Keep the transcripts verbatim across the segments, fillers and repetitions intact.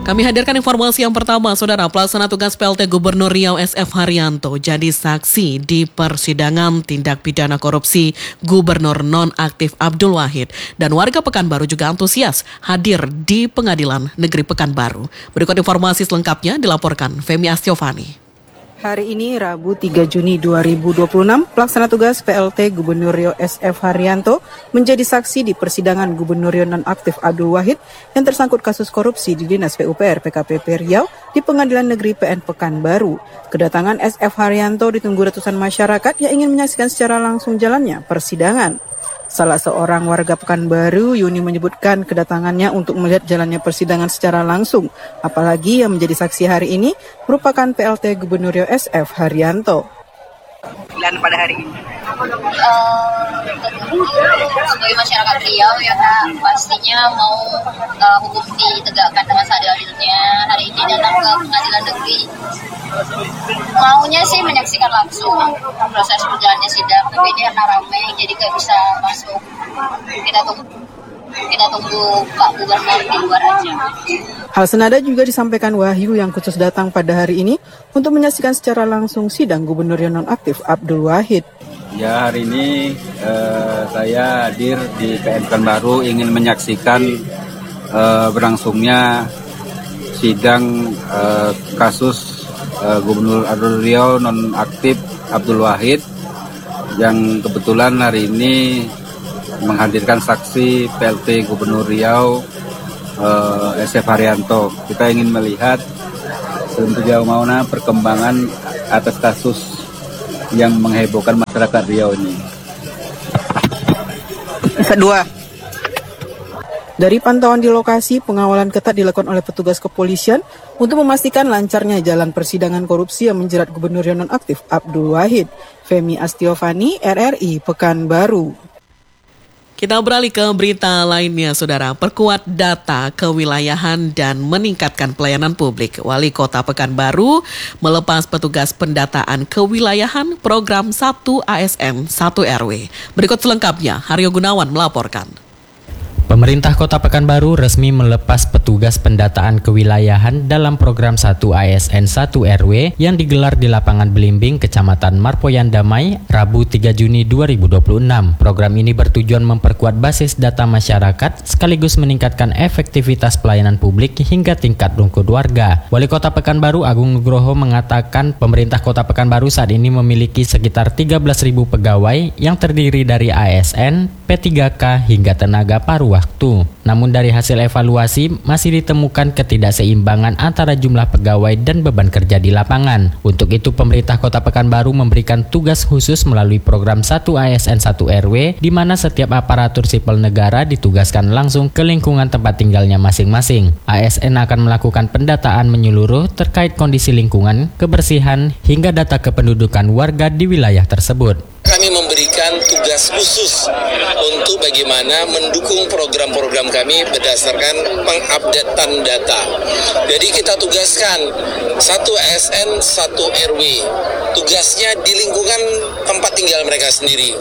Kami hadirkan informasi yang pertama, Saudara. Pelaksana tugas P L T Gubernur Riau S F Haryanto jadi saksi di persidangan tindak pidana korupsi Gubernur nonaktif Abdul Wahid. Dan warga Pekanbaru juga antusias hadir di Pengadilan Negeri Pekanbaru. Berikut informasi selengkapnya dilaporkan Femi Astiovani. Hari ini Rabu tiga Juni dua ribu dua puluh enam, pelaksana tugas P L T Gubernur Riau S F Haryanto menjadi saksi di persidangan Gubernur Riau nonaktif Abdul Wahid yang tersangkut kasus korupsi di Dinas P U P R P K P P Riau di Pengadilan Negeri P N Pekanbaru. Kedatangan S F Haryanto ditunggu ratusan masyarakat yang ingin menyaksikan secara langsung jalannya persidangan. Salah seorang warga Pekanbaru, Yuni, menyebutkan kedatangannya untuk melihat jalannya persidangan secara langsung. Apalagi yang menjadi saksi hari ini merupakan P L T Gubernur Riau S F Haryanto. Dan pada hari ini? Uh, tentu sebagai masyarakat Riau ya Kak, pastinya mau uh, hukum ditegakkan dengan seadil-adilnya. Hari ini datang ke Pengadilan Negeri. Maunya sih menyaksikan langsung proses berjalannya sidang, tapi ini karena ramai jadi nggak bisa masuk. Kita tunggu, kita tunggu Pak Gubernur di luar aja. Hal senada juga disampaikan Wahyu yang khusus datang pada hari ini untuk menyaksikan secara langsung sidang Gubernur yang nonaktif Abdul Wahid. Ya, hari ini eh, saya hadir di P N Pekanbaru ingin menyaksikan eh, berlangsungnya sidang eh, kasus eh, Gubernur Riau nonaktif Abdul Wahid yang kebetulan hari ini menghadirkan saksi P L T Gubernur Riau uh, S F Haryanto. Kita ingin melihat sejauh mana perkembangan atas kasus yang menghebohkan masyarakat Riau ini. Kedua, dari pantauan di lokasi, pengawalan ketat dilakukan oleh petugas kepolisian untuk memastikan lancarnya jalan persidangan korupsi yang menjerat Gubernur yang nonaktif Abdul Wahid. Femi Astiovani, R R I, Pekanbaru. Kita beralih ke berita lainnya, Saudara. Perkuat data kewilayahan dan meningkatkan pelayanan publik. Wali Kota Pekanbaru melepas petugas pendataan kewilayahan program satu A S N satu R W. Berikut selengkapnya, Haryo Gunawan melaporkan. Pemerintah Kota Pekanbaru resmi melepas petugas pendataan kewilayahan dalam program satu A S N satu R W yang digelar di lapangan Belimbing, Kecamatan Marpoyan Damai, Rabu tiga Juni dua ribu dua puluh enam. Program ini bertujuan memperkuat basis data masyarakat sekaligus meningkatkan efektivitas pelayanan publik hingga tingkat rukun warga. Wali Kota Pekanbaru Agung Nugroho mengatakan pemerintah Kota Pekanbaru saat ini memiliki sekitar tiga belas ribu pegawai yang terdiri dari A S N, P tiga K hingga tenaga paruh waktu. Namun dari hasil evaluasi masih ditemukan ketidakseimbangan antara jumlah pegawai dan beban kerja di lapangan. Untuk itu pemerintah Kota Pekanbaru memberikan tugas khusus melalui program satu A S N satu R W di mana setiap aparatur sipil negara ditugaskan langsung ke lingkungan tempat tinggalnya masing-masing. A S N akan melakukan pendataan menyeluruh terkait kondisi lingkungan, kebersihan hingga data kependudukan warga di wilayah tersebut. Kami memberikan tugas khusus untuk bagaimana mendukung program-program kami berdasarkan pengupdatean data. Jadi kita tugaskan satu A S N satu R W, tugasnya di lingkungan tempat tinggal mereka sendiri.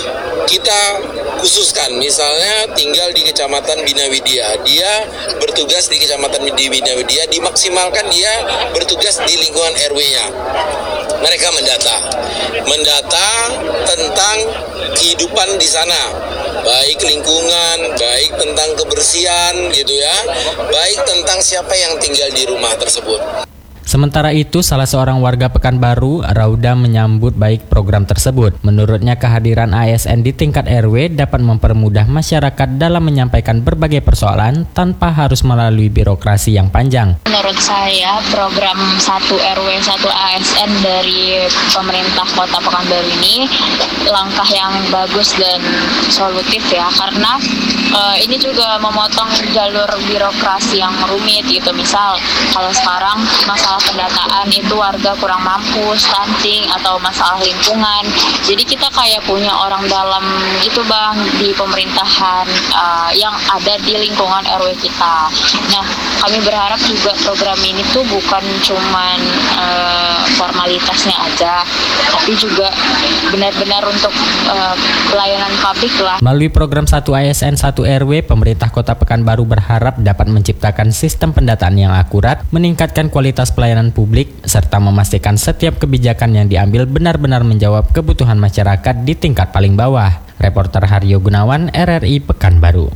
Kita khususkan, misalnya tinggal di Kecamatan Bina Widya, dia bertugas di Kecamatan Bina Widya, dimaksimalkan dia bertugas di lingkungan R W-nya. Mereka mendata, mendata tentang kehidupan di sana, baik lingkungan, baik tentang kebersihan gitu ya, baik tentang siapa yang tinggal di rumah tersebut. Sementara itu, salah seorang warga Pekanbaru, Rauda, menyambut baik program tersebut. Menurutnya, kehadiran A S N di tingkat R W dapat mempermudah masyarakat dalam menyampaikan berbagai persoalan tanpa harus melalui birokrasi yang panjang. Menurut saya, program satu R W satu A S N dari pemerintah Kota Pekanbaru ini langkah yang bagus dan solutif ya, karena uh, ini juga memotong jalur birokrasi yang rumit gitu. Misal, kalau sekarang masalah pendataan itu warga kurang mampu, stunting, atau masalah lingkungan. Jadi kita kayak punya orang dalam gitu Bang di pemerintahan uh, yang ada di lingkungan R W kita. Nah, kami berharap juga program ini tuh bukan cuman uh, formalitasnya aja, tapi juga benar-benar untuk uh, pelayanan publik lah. Melalui program satu A S N satu R W, pemerintah Kota Pekanbaru berharap dapat menciptakan sistem pendataan yang akurat, meningkatkan kualitas pelayanan publik, serta memastikan setiap kebijakan yang diambil benar-benar menjawab kebutuhan masyarakat di tingkat paling bawah. Reporter Haryo Gunawan, R R I Pekanbaru.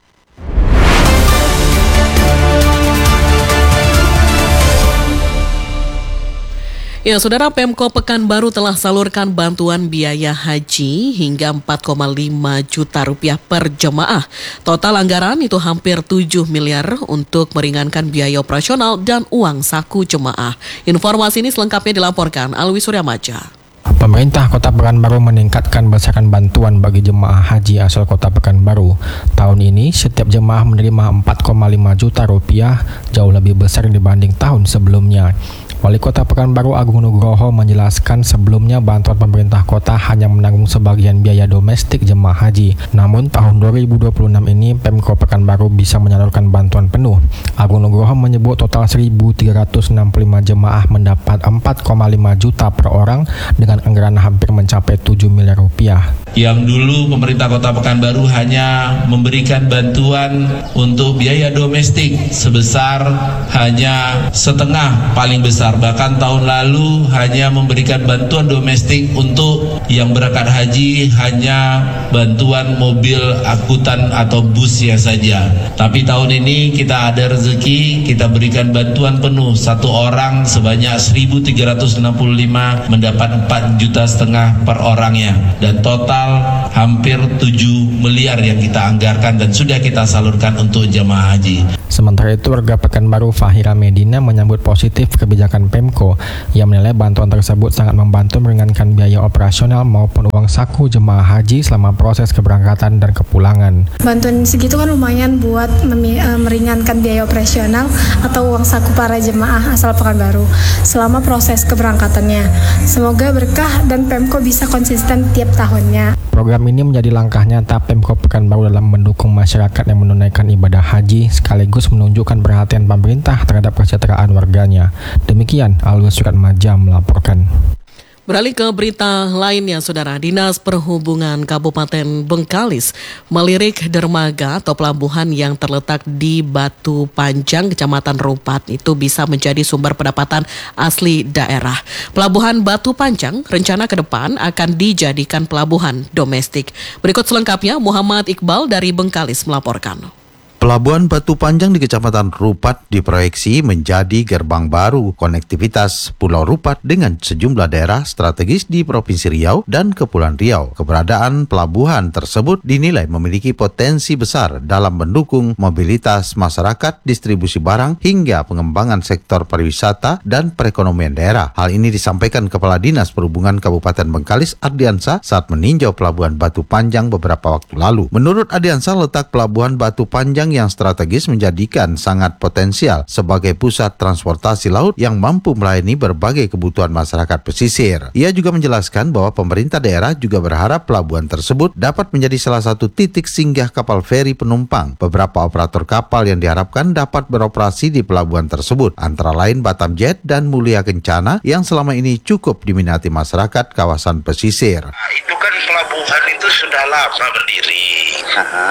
Ya, Saudara, Pemko Pekanbaru telah salurkan bantuan biaya haji hingga empat koma lima juta rupiah per jemaah. Total anggaran itu hampir tujuh miliar untuk meringankan biaya operasional dan uang saku jemaah. Informasi ini selengkapnya dilaporkan Alwi Suryamaja. Pemerintah Kota Pekanbaru meningkatkan besaran bantuan bagi jemaah haji asal Kota Pekanbaru. Tahun ini, setiap jemaah menerima empat koma lima juta rupiah, jauh lebih besar dibanding tahun sebelumnya. Wali Kota Pekanbaru Agung Nugroho menjelaskan sebelumnya bantuan pemerintah kota hanya menanggung sebagian biaya domestik jemaah haji. Namun tahun dua ribu dua puluh enam ini Pemko Pekanbaru bisa menyalurkan bantuan penuh. Agung Nugroho menyebut total seribu tiga ratus enam puluh lima jemaah mendapat empat koma lima juta per orang dengan anggaran hampir mencapai tujuh miliar rupiah. Yang dulu pemerintah Kota Pekanbaru hanya memberikan bantuan untuk biaya domestik sebesar hanya setengah paling besar. Bahkan tahun lalu hanya memberikan bantuan domestik untuk yang berangkat haji hanya bantuan mobil angkutan atau busnya saja. Tapi tahun ini kita ada rezeki, kita berikan bantuan penuh, satu orang sebanyak seribu tiga ratus enam puluh lima mendapat empat juta setengah per orangnya, dan total hampir tujuh miliar yang kita anggarkan dan sudah kita salurkan untuk jemaah haji. Sementara itu, warga Pekanbaru Fahira Medina menyambut positif kebijakan Pemko. Ia menilai bantuan tersebut sangat membantu meringankan biaya operasional maupun uang saku jemaah haji selama proses keberangkatan dan kepulangan. Bantuan segitu kan lumayan buat meringankan biaya operasional atau uang saku para jemaah asal Pekanbaru selama proses keberangkatannya. Semoga berkah dan Pemko bisa konsisten tiap tahunnya. Program ini menjadi langkah nyata Pemko Pekanbaru dalam mendukung masyarakat yang menunaikan ibadah haji sekaligus menunjukkan perhatian pemerintah terhadap kesejahteraan warganya. Demikian Alwi Suryamaja melaporkan. Beralih ke berita lainnya, Saudara. Dinas Perhubungan Kabupaten Bengkalis melirik dermaga atau pelabuhan yang terletak di Batu Panjang, Kecamatan Rupat, itu bisa menjadi sumber pendapatan asli daerah. Pelabuhan Batu Panjang rencana ke depan akan dijadikan pelabuhan domestik. Berikut selengkapnya, Muhammad Iqbal dari Bengkalis melaporkan. Pelabuhan Batu Panjang di Kecamatan Rupat diproyeksi menjadi gerbang baru konektivitas Pulau Rupat dengan sejumlah daerah strategis di Provinsi Riau dan Kepulauan Riau. Keberadaan pelabuhan tersebut dinilai memiliki potensi besar dalam mendukung mobilitas masyarakat, distribusi barang, hingga pengembangan sektor pariwisata dan perekonomian daerah. Hal ini disampaikan Kepala Dinas Perhubungan Kabupaten Bengkalis Ardiansa saat meninjau Pelabuhan Batu Panjang beberapa waktu lalu. Menurut Ardiansa, letak Pelabuhan Batu Panjang yang strategis menjadikan sangat potensial sebagai pusat transportasi laut yang mampu melayani berbagai kebutuhan masyarakat pesisir. Ia juga menjelaskan bahwa pemerintah daerah juga berharap pelabuhan tersebut dapat menjadi salah satu titik singgah kapal feri penumpang. Beberapa operator kapal yang diharapkan dapat beroperasi di pelabuhan tersebut, antara lain Batam Jet dan Mulia Kencana yang selama ini cukup diminati masyarakat kawasan pesisir. Nah, itu kan pelabuhan itu sudah lama berdiri. Aha.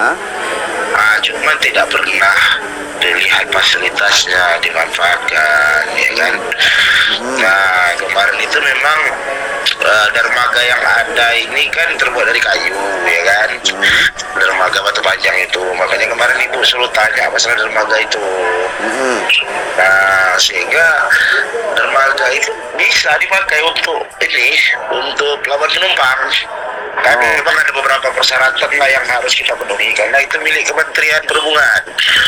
Nah, cuma tidak pernah dilihat fasilitasnya dimanfaatkan, ya kan. Nah, kemarin itu memang uh, dermaga yang ada ini kan terbuat dari kayu, ya kan. Dermaga Batu Panjang itu, makanya kemarin ibu selalu tanya masalah dermaga itu. Nah, sehingga dermaga itu bisa dipakai untuk ini, untuk pelabuhan penumpang. Tapi memang ada beberapa persyaratan lah yang harus kita penuhi karena itu milik Kementerian Perhubungan.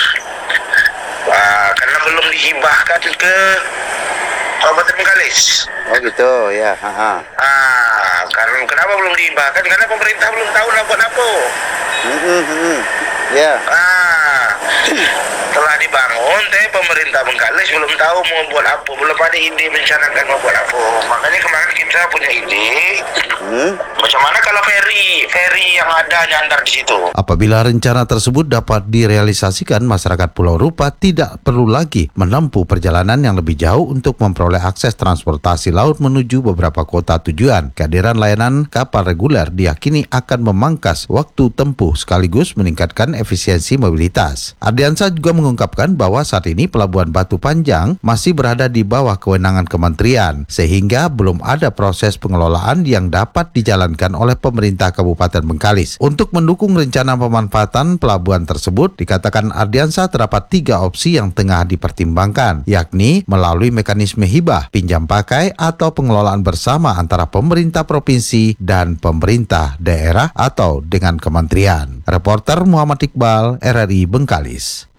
Nah, karena belum dihibahkan ke Kabupaten Bengkalis. Oh gitu, ya. Aha. Ah, karena kenapa belum dihibahkan? Karena pemerintah belum tahu nak buat apa. Hmm, hmm, hmm. Ya. Ah, telah dibangun, tapi pemerintah pemerintah Bengkalis belum tahu mau buat apa, belum ada ide mencanakan mau buat apa. Makanya kemarin kita punya ide, hmm? macam mana kalau ferry, ferry yang ada nyandar di situ. Apabila rencana tersebut dapat direalisasikan, masyarakat Pulau Rupat tidak perlu lagi menempuh perjalanan yang lebih jauh untuk memperoleh akses transportasi laut menuju beberapa kota tujuan. Kehadiran layanan kapal reguler diyakini akan memangkas waktu tempuh sekaligus meningkatkan efisiensi mobilitas. Ardiansa juga mengungkapkan bahwa saat ini Pelabuhan Batu Panjang masih berada di bawah kewenangan kementerian, sehingga belum ada proses pengelolaan yang dapat dijalankan oleh pemerintah Kabupaten Bengkalis. Untuk mendukung rencana pemanfaatan pelabuhan tersebut, dikatakan Ardiansa terdapat tiga opsi yang tengah dipertimbangkan, yakni melalui mekanisme hibah, pinjam pakai, atau pengelolaan bersama antara pemerintah provinsi dan pemerintah daerah atau dengan kementerian. Reporter Muhammad Iqbal, R R I Bengkalis.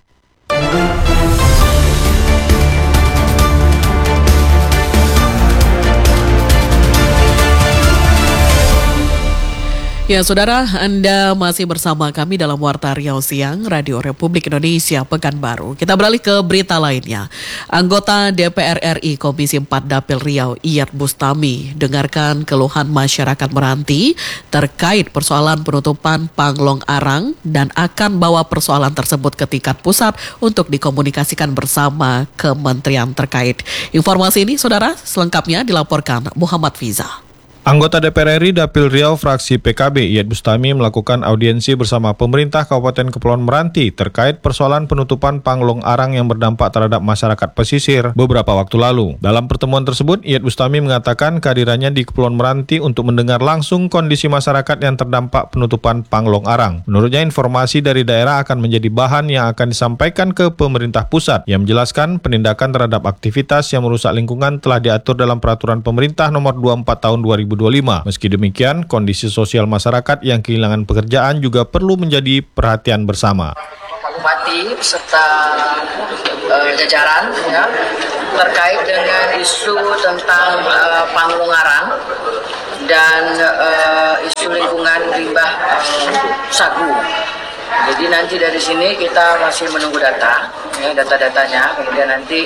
Ya, saudara, Anda masih bersama kami dalam Warta Riau Siang, Radio Republik Indonesia Pekanbaru. Kita beralih ke berita lainnya. Anggota D P R R I Komisi empat Dapil Riau, Iyad Bustami, dengarkan keluhan masyarakat Meranti terkait persoalan penutupan Panglong Arang dan akan bawa persoalan tersebut ke tingkat pusat untuk dikomunikasikan bersama kementerian terkait. Informasi ini, saudara, selengkapnya dilaporkan Muhammad Fiza. Anggota D P R R I Dapil Riau fraksi P K B Iyad Bustami melakukan audiensi bersama pemerintah Kabupaten Kepulauan Meranti terkait persoalan penutupan Panglong Arang yang berdampak terhadap masyarakat pesisir beberapa waktu lalu. Dalam pertemuan tersebut, Iyad Bustami mengatakan kehadirannya di Kepulauan Meranti untuk mendengar langsung kondisi masyarakat yang terdampak penutupan Panglong Arang. Menurutnya, informasi dari daerah akan menjadi bahan yang akan disampaikan ke pemerintah pusat yang menjelaskan penindakan terhadap aktivitas yang merusak lingkungan telah diatur dalam Peraturan Pemerintah Nomor dua puluh empat Tahun dua ribu dua puluh lima. Meski demikian, kondisi sosial masyarakat yang kehilangan pekerjaan juga perlu menjadi perhatian bersama. Pak Bupati beserta uh, jajaran ya, terkait dengan isu tentang uh, Panglong Arang dan uh, isu lingkungan limbah uh, sagu. Jadi nanti dari sini kita masih menunggu data, ya, data-datanya. Kemudian nanti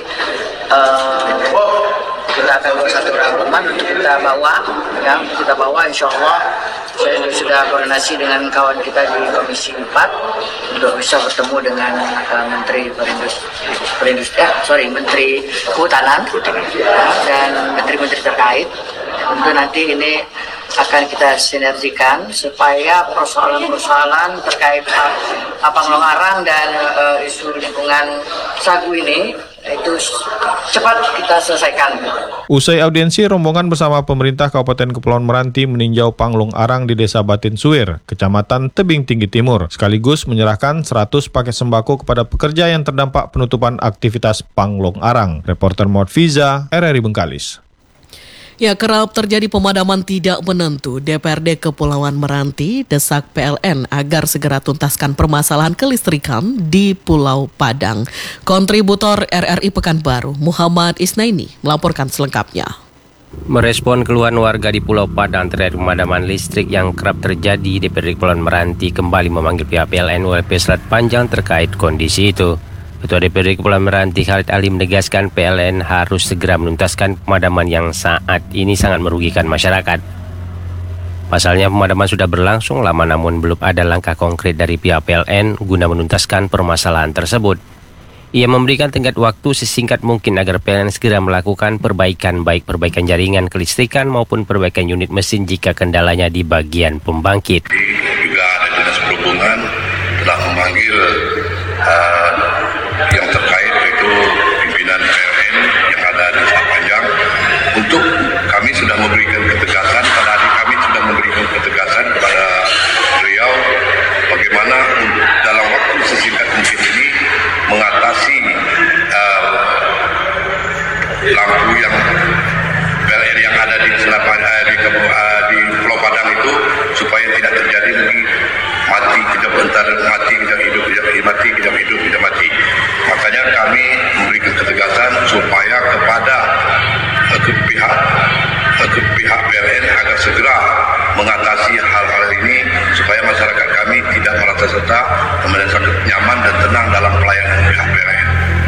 uh, kita akan buat satu rangkuman untuk kita bawa, ya, untuk kita bawa. Insya Allah saya sudah koordinasi dengan kawan kita di Komisi empat untuk bisa bertemu dengan uh, Menteri Perindustrian, Perindustri, eh, sorry, Menteri Kehutanan dan Menteri-Menteri terkait. Tentu nanti ini akan kita sinergikan supaya persoalan-persoalan terkait Panglong Arang dan uh, isu lingkungan sagu ini itu cepat kita selesaikan. Usai audiensi, rombongan bersama pemerintah Kabupaten Kepulauan Meranti meninjau Panglong Arang di Desa Batin Suir, Kecamatan Tebing Tinggi Timur, sekaligus menyerahkan seratus paket sembako kepada pekerja yang terdampak penutupan aktivitas Panglong Arang. Reporter Muhammad Fiza, R R I Bengkalis. Ya, kerap terjadi pemadaman tidak menentu. D P R D Kepulauan Meranti desak P L N agar segera tuntaskan permasalahan kelistrikan di Pulau Padang. Kontributor R R I Pekanbaru, Muhammad Isnaini, melaporkan selengkapnya. Merespon keluhan warga di Pulau Padang terkait pemadaman listrik yang kerap terjadi, D P R D Kepulauan Meranti kembali memanggil pihak P L N U L P Selat Panjang terkait kondisi itu. Ketua D P R D Kepulauan Meranti Khalid Ali menegaskan P L N harus segera menuntaskan pemadaman yang saat ini sangat merugikan masyarakat. Pasalnya pemadaman sudah berlangsung lama namun belum ada langkah konkret dari pihak P L N guna menuntaskan permasalahan tersebut. Ia memberikan tenggat waktu sesingkat mungkin agar P L N segera melakukan perbaikan baik perbaikan jaringan kelistrikan maupun perbaikan unit mesin jika kendalanya di bagian pembangkit. Juga ada dinas perhubungan telah memanggil uh, yang terkait yaitu pimpinan P L N yang ada di Selat Panjang untuk kami sudah memberikan ketegasan pada hari kami sudah memberikan ketegasan kepada beliau bagaimana dalam waktu sesingkat mungkin ini mengatasi uh, lampu yang P L N yang ada di Selat Panjang di, uh, di Pulau Padang itu supaya tidak terjadi lagi mati kejap bentar mati kejap hidup kejap mati kejap hidup kejap mati. Makanya kami memberikan ketegasan supaya kepada uh, ke pihak uh, ke pihak P L N agar segera mengatasi hal-hal ini supaya masyarakat kami tidak merasa serta, kemudian sangat nyaman dan tenang dalam pelayanan pihak P L N.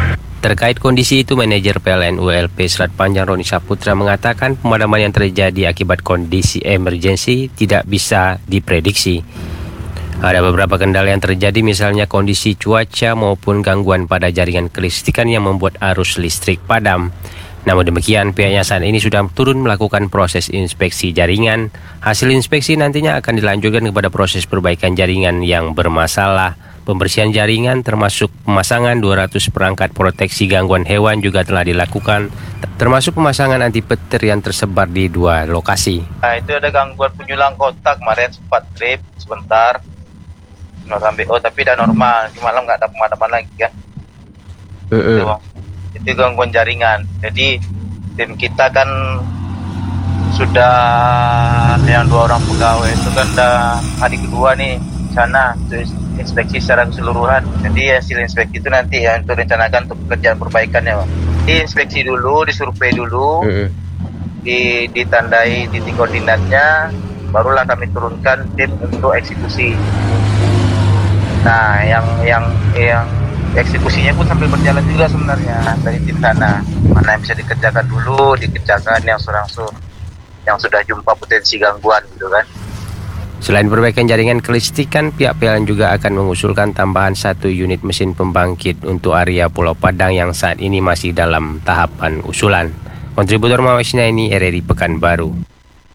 Terkait kondisi itu, manajer P L N U L P Selat Panjang Roni Saputra mengatakan pemadaman yang terjadi akibat kondisi emergensi tidak bisa diprediksi. Ada beberapa kendala yang terjadi, misalnya kondisi cuaca maupun gangguan pada jaringan kelistrikan yang membuat arus listrik padam. Namun demikian, pihaknya saat ini sudah turun melakukan proses inspeksi jaringan. Hasil inspeksi nantinya akan dilanjutkan kepada proses perbaikan jaringan yang bermasalah. Pembersihan jaringan termasuk pemasangan dua ratus perangkat proteksi gangguan hewan juga telah dilakukan, termasuk pemasangan anti petir yang tersebar di dua lokasi. Nah, itu ada gangguan penyulang kontak kemarin, sempat trip sebentar, no sampai oh tapi udah normal, di malam nggak ada pemadaman lagi kan. Uh-uh. Itu, itu gangguan jaringan. Jadi tim kita kan sudah yang dua orang pegawai itu kan udah hari kedua nih sana terus inspeksi secara keseluruhan. Jadi hasil inspeksi itu nanti ya untuk rencanakan untuk pekerjaan perbaikannya, Bang. Diinspeksi dulu, disurvei dulu, mm-hmm. di, ditandai titik koordinatnya, barulah kami turunkan tim untuk eksekusi. Nah, yang yang yang eksekusinya pun sambil berjalan juga sebenarnya dari tim sana. Mana yang bisa dikerjakan dulu, dikerjakan yang surangsur, yang sudah jumpa potensi gangguan gitu kan. Selain perbaikan jaringan kelistrikan, pihak P L N juga akan mengusulkan tambahan satu unit mesin pembangkit untuk area Pulau Padang yang saat ini masih dalam tahapan usulan. Kontributor Mawasnya ini R R I Pekanbaru.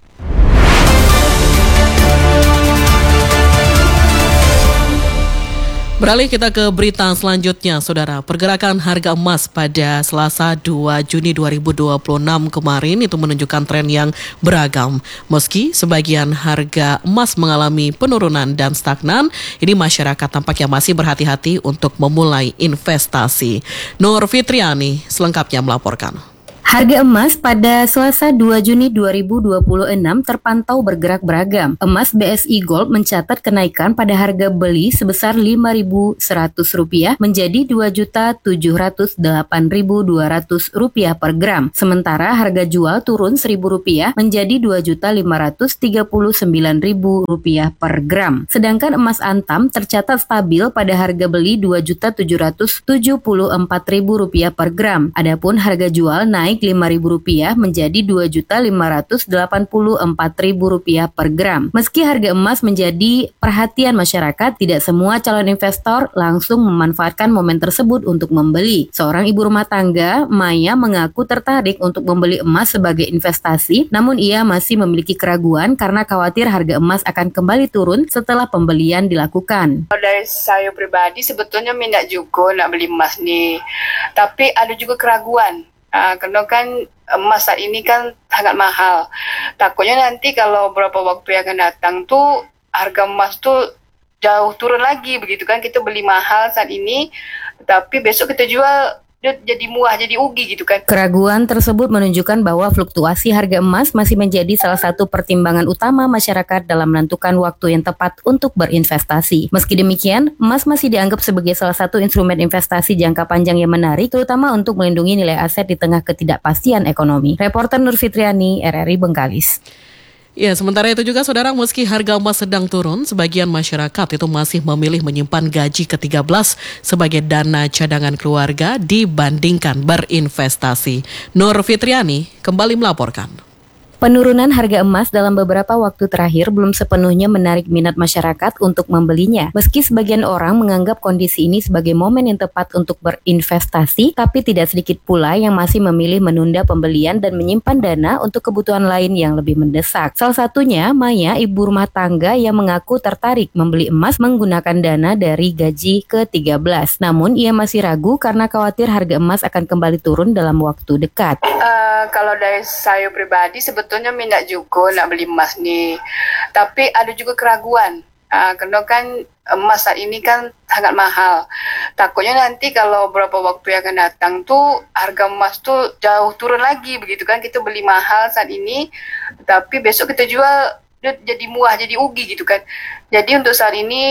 Beralih kita ke berita selanjutnya, Saudara. Pergerakan harga emas pada Selasa dua Juni dua ribu dua puluh enam kemarin itu menunjukkan tren yang beragam. Meski sebagian harga emas mengalami penurunan dan stagnan, ini masyarakat tampaknya masih berhati-hati untuk memulai investasi. Nur Fitriani selengkapnya melaporkan. Harga emas pada Selasa dua Juni dua ribu dua puluh enam terpantau bergerak beragam. Emas B S I Gold mencatat kenaikan pada harga beli sebesar lima ribu seratus rupiah menjadi dua juta tujuh ratus delapan ribu dua ratus rupiah per gram. Sementara harga jual turun seribu rupiah menjadi dua juta lima ratus tiga puluh sembilan ribu rupiah per gram. Sedangkan emas antam tercatat stabil pada harga beli dua juta tujuh ratus tujuh puluh empat ribu rupiah per gram. Adapun harga jual naik lima ribu rupiah menjadi dua juta lima ratus delapan puluh empat ribu rupiah per gram. Meski harga emas menjadi perhatian masyarakat, tidak semua calon investor langsung memanfaatkan momen tersebut untuk membeli. Seorang ibu rumah tangga, Maya, mengaku tertarik untuk membeli emas sebagai investasi, namun ia masih memiliki keraguan karena khawatir harga emas akan kembali turun setelah pembelian dilakukan. Dari saya pribadi sebetulnya minat juga nak beli emas nih, tapi ada juga keraguan. Uh, karena kan emas saat ini kan sangat mahal. Takutnya nanti kalau beberapa waktu yang akan datang tuh harga emas tuh jauh turun lagi begitu kan. Kita beli mahal saat ini, tapi besok kita jual dia jadi murah, jadi rugi gitu kan. Keraguan tersebut menunjukkan bahwa fluktuasi harga emas masih menjadi salah satu pertimbangan utama masyarakat dalam menentukan waktu yang tepat untuk berinvestasi. Meski demikian, emas masih dianggap sebagai salah satu instrumen investasi jangka panjang yang menarik, terutama untuk melindungi nilai aset di tengah ketidakpastian ekonomi. Reporter Nur Fitriani, R R I Bengkalis. Ya, sementara itu juga, Saudara, meski harga emas sedang turun, sebagian masyarakat itu masih memilih menyimpan gaji ke tiga belas sebagai dana cadangan keluarga dibandingkan berinvestasi. Nur Fitriani kembali melaporkan. Penurunan harga emas dalam beberapa waktu terakhir belum sepenuhnya menarik minat masyarakat untuk membelinya. Meski sebagian orang menganggap kondisi ini sebagai momen yang tepat untuk berinvestasi, tapi tidak sedikit pula yang masih memilih menunda pembelian dan menyimpan dana untuk kebutuhan lain yang lebih mendesak. Salah satunya Maya, ibu rumah tangga yang mengaku tertarik membeli emas menggunakan dana dari gaji ke tiga belas. Namun ia masih ragu karena khawatir harga emas akan kembali turun dalam waktu dekat. Uh, kalau dari saya pribadi sebetulnya Sebetulnya minat juga nak beli emas nih, tapi ada juga keraguan. Uh, karena kan emas saat ini kan sangat mahal. Takutnya nanti kalau beberapa waktu yang akan datang tuh harga emas tuh jauh turun lagi begitu kan. Kita beli mahal saat ini, tapi besok kita jual dia jadi murah, jadi rugi gitu kan. Jadi untuk saat ini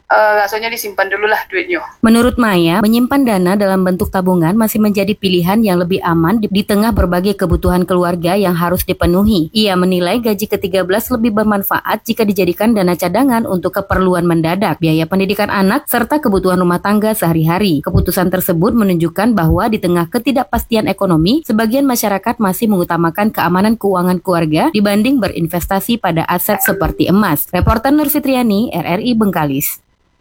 uh, rasanya disimpan dulu lah duitnya. Menurut Maya, menyimpan dana dalam bentuk tabungan masih menjadi pilihan yang lebih aman di, di tengah berbagai kebutuhan keluarga yang harus dipenuhi. Ia menilai gaji ke tiga belas lebih bermanfaat jika dijadikan dana cadangan untuk keperluan mendadak, biaya pendidikan anak, serta kebutuhan rumah tangga sehari-hari. Keputusan tersebut menunjukkan bahwa di tengah ketidakpastian ekonomi, sebagian masyarakat masih mengutamakan keamanan keuangan keluarga dibanding berinvestasi pada aset seperti emas. Reporter Nur Fitriani, R R I Bengkalis.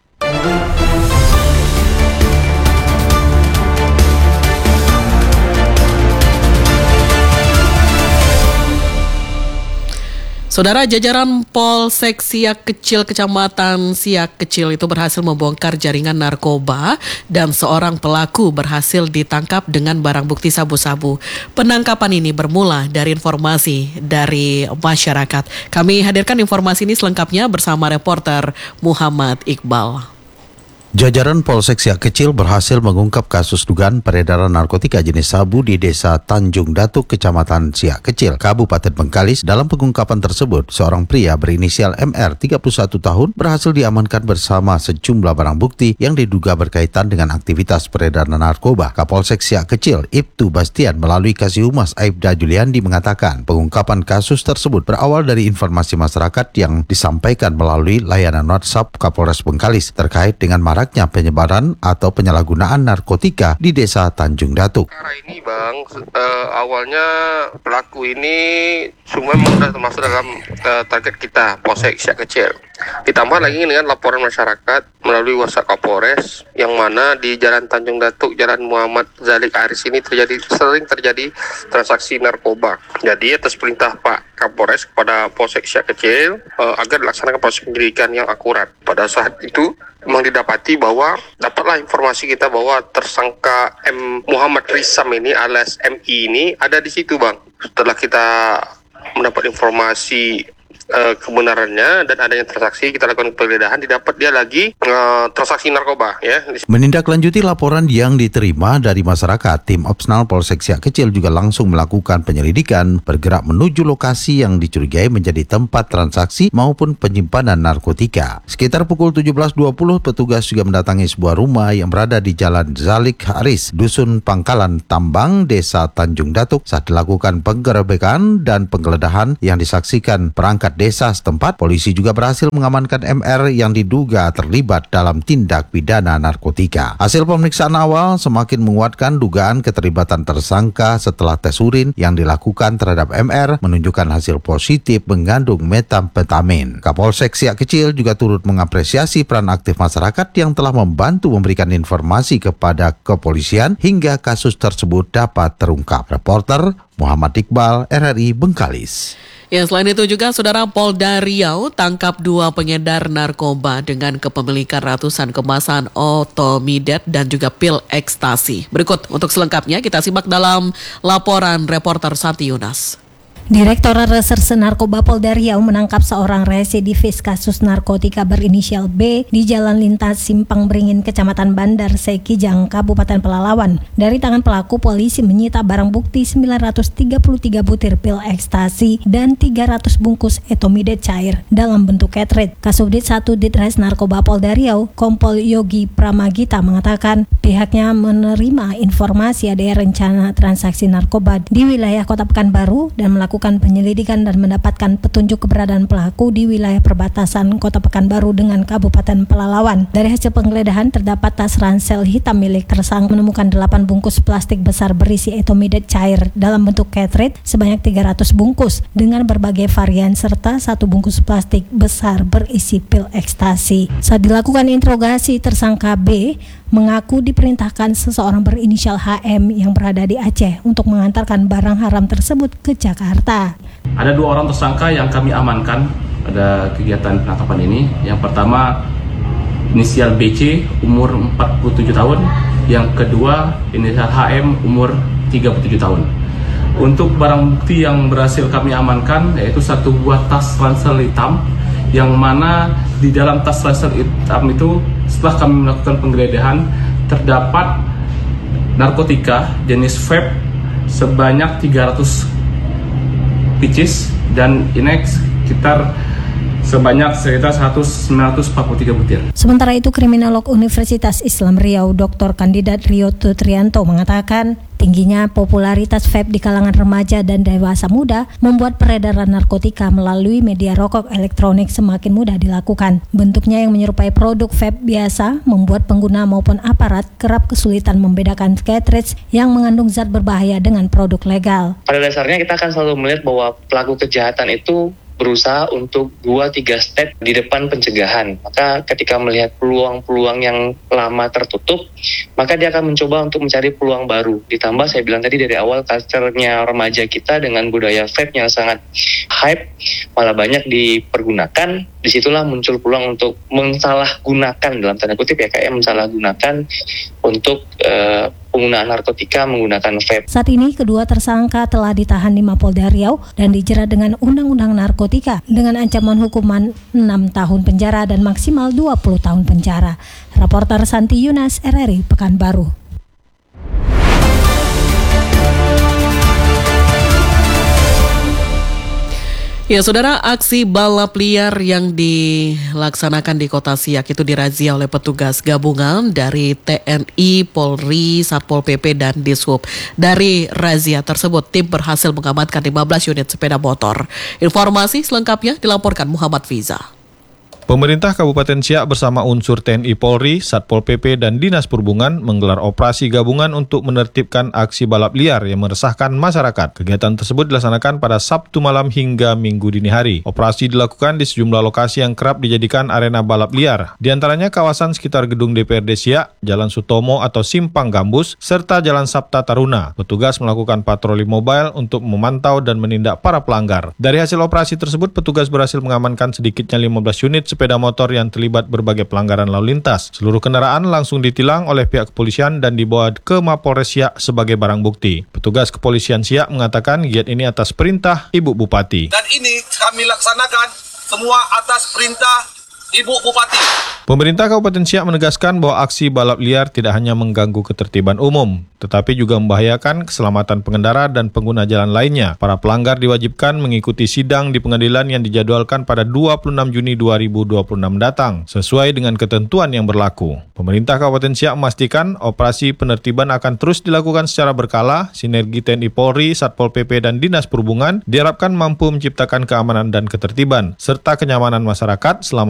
Saudara, jajaran Polsek Siak Kecil Kecamatan Siak Kecil itu berhasil membongkar jaringan narkoba dan seorang pelaku berhasil ditangkap dengan barang bukti sabu-sabu. Penangkapan ini bermula dari informasi dari masyarakat. Kami hadirkan informasi ini selengkapnya bersama reporter Muhammad Iqbal. Jajaran Polsek Siak Kecil berhasil mengungkap kasus dugaan peredaran narkotika jenis sabu di Desa Tanjung Datuk, Kecamatan Siak Kecil, Kabupaten Bengkalis. Dalam pengungkapan tersebut, seorang pria berinisial M R, tiga puluh satu tahun, berhasil diamankan bersama sejumlah barang bukti yang diduga berkaitan dengan aktivitas peredaran narkoba. Kapolsek Siak Kecil, Ibtu Bastian, melalui Kasih Humas Aibda Juliandi mengatakan, pengungkapan kasus tersebut berawal dari informasi masyarakat yang disampaikan melalui layanan WhatsApp Kapolres Bengkalis terkait dengan marak penyebaran atau penyalahgunaan narkotika di Desa Tanjung Datuk. Karena ini Bang, uh, awalnya pelaku ini semua memang sudah termasuk dalam uh, target kita, Polsek Siak Kecil. Ditambah lagi dengan laporan masyarakat melalui WhatsApp Kapolres, yang mana di Jalan Tanjung Datuk, Jalan Muhammad Zalik Aris ini terjadi sering terjadi transaksi narkoba. Jadi atas perintah Pak Kapolres kepada Polsek Siak Kecil uh, agar dilaksanakan proses penyelidikan yang akurat. Pada saat itu memang didapati bahwa dapatlah informasi kita bahwa tersangka M Muhammad Risam ini alias M I ini ada di situ Bang. Setelah kita mendapat informasi Uh, kebenarannya dan adanya transaksi, kita lakukan penggeledahan, didapat dia lagi uh, transaksi narkoba ya. Menindaklanjuti laporan yang diterima dari masyarakat, tim Opsnal Polsek Siak Kecil juga langsung melakukan penyelidikan, bergerak menuju lokasi yang dicurigai menjadi tempat transaksi maupun penyimpanan narkotika. Sekitar pukul tujuh belas dua puluh, petugas juga mendatangi sebuah rumah yang berada di Jalan Zalik Haris, Dusun Pangkalan Tambang, Desa Tanjung Datuk. Saat dilakukan penggerebekan dan penggeledahan yang disaksikan perangkat desa setempat, polisi juga berhasil mengamankan M R yang diduga terlibat dalam tindak pidana narkotika. Hasil pemeriksaan awal semakin menguatkan dugaan keterlibatan tersangka setelah tes urin yang dilakukan terhadap M R menunjukkan hasil positif mengandung metamfetamin. Kapolsek Siak Kecil juga turut mengapresiasi peran aktif masyarakat yang telah membantu memberikan informasi kepada kepolisian hingga kasus tersebut dapat terungkap. Reporter Muhammad Iqbal, R R I Bengkalis. Ya, selain itu juga Saudara, Polda Riau tangkap dua pengedar narkoba dengan kepemilikan ratusan kemasan otomidet dan juga pil ekstasi. Berikut untuk selengkapnya kita simak dalam laporan reporter Santi Yunas. Direktorat Reserse Narkoba Polda Riau menangkap seorang residivis kasus narkotika berinisial B di Jalan Lintas Simpang Beringin, Kecamatan Bandar Sekijang, Kabupaten Pelalawan. Dari tangan pelaku, polisi menyita barang bukti sembilan ratus tiga puluh tiga butir pil ekstasi dan tiga ratus bungkus etomidet cair dalam bentuk cartridge. Kasubdit satu Ditres Narkoba Polda Riau, Kompol Yogi Pramagita mengatakan pihaknya menerima informasi adanya rencana transaksi narkoba di wilayah Kota Pekanbaru dan melakukan melakukan penyelidikan dan mendapatkan petunjuk keberadaan pelaku di wilayah perbatasan Kota Pekanbaru dengan Kabupaten Pelalawan. Dari hasil penggeledahan terdapat tas ransel hitam milik tersangka, menemukan delapan bungkus plastik besar berisi etomidet cair dalam bentuk cartridge sebanyak tiga ratus bungkus dengan berbagai varian serta satu bungkus plastik besar berisi pil ekstasi. Saat dilakukan interogasi, tersangka B mengaku diperintahkan seseorang berinisial H M yang berada di Aceh untuk mengantarkan barang haram tersebut ke Jakarta. Ada dua orang tersangka yang kami amankan pada kegiatan penangkapan ini. Yang pertama inisial B C umur empat puluh tujuh tahun, yang kedua inisial H M umur tiga puluh tujuh tahun. Untuk barang bukti yang berhasil kami amankan yaitu satu buah tas ransel hitam, yang mana di dalam tas ransel hitam itu setelah kami melakukan penggeledahan terdapat narkotika jenis vape sebanyak tiga ratus pieces dan ini sekitar sebanyak sekitar sembilan ratus empat puluh tiga butir. Sementara itu, Kriminolog Universitas Islam Riau Doktor Kandidat Rio Tutrianto mengatakan tingginya popularitas vape di kalangan remaja dan dewasa muda membuat peredaran narkotika melalui media rokok elektronik semakin mudah dilakukan. Bentuknya yang menyerupai produk vape biasa membuat pengguna maupun aparat kerap kesulitan membedakan cartridge yang mengandung zat berbahaya dengan produk legal. Pada dasarnya kita akan selalu melihat bahwa pelaku kejahatan itu berusaha untuk dua tiga step di depan pencegahan. Maka ketika melihat peluang-peluang yang lama tertutup, maka dia akan mencoba untuk mencari peluang baru. Ditambah saya bilang tadi dari awal culture-nya remaja kita dengan budaya vape yang sangat hype, malah banyak dipergunakan. Disitulah muncul peluang untuk mensalahgunakan, dalam tanda kutip ya, kayak mensalahgunakan untuk uh, penggunaan narkotika menggunakan vape. Saat ini kedua tersangka telah ditahan di Mapolda Riau dan dijerat dengan Undang-Undang Narkotika dengan ancaman hukuman enam tahun penjara dan maksimal dua puluh tahun penjara. Reporter Santi Yunas, R R I Pekanbaru. Ya, saudara, aksi balap liar yang dilaksanakan di Kota Siak itu dirazia oleh petugas gabungan dari T N I, Polri, Satpol P P, dan Dishub. Dari razia tersebut, tim berhasil mengamankan lima belas unit sepeda motor. Informasi selengkapnya dilaporkan Muhammad Fiza. Pemerintah Kabupaten Siak bersama unsur T N I Polri, Satpol P P, dan Dinas Perhubungan menggelar operasi gabungan untuk menertibkan aksi balap liar yang meresahkan masyarakat. Kegiatan tersebut dilaksanakan pada Sabtu malam hingga Minggu dini hari. Operasi dilakukan di sejumlah lokasi yang kerap dijadikan arena balap liar. Di antaranya kawasan sekitar gedung D P R D Siak, Jalan Sutomo atau Simpang Gambus, serta Jalan Sabta Taruna. Petugas melakukan patroli mobile untuk memantau dan menindak para pelanggar. Dari hasil operasi tersebut, petugas berhasil mengamankan sedikitnya lima belas unit sepeda motor yang terlibat berbagai pelanggaran lalu lintas. Seluruh kendaraan langsung ditilang oleh pihak kepolisian dan dibawa ke Mapolres Siak sebagai barang bukti. Petugas kepolisian Siak mengatakan giat ini atas perintah Ibu Bupati. Dan ini kami laksanakan semua atas perintah Ibu Bupati. Pemerintah Kabupaten Siak menegaskan bahwa aksi balap liar tidak hanya mengganggu ketertiban umum, tetapi juga membahayakan keselamatan pengendara dan pengguna jalan lainnya. Para pelanggar diwajibkan mengikuti sidang di pengadilan yang dijadwalkan pada dua puluh enam Juni dua ribu dua puluh enam datang, sesuai dengan ketentuan yang berlaku. Pemerintah Kabupaten Siak memastikan operasi penertiban akan terus dilakukan secara berkala. Sinergi T N I Polri, Satpol P P, dan Dinas Perhubungan diharapkan mampu menciptakan keamanan dan ketertiban, serta kenyamanan masyarakat selama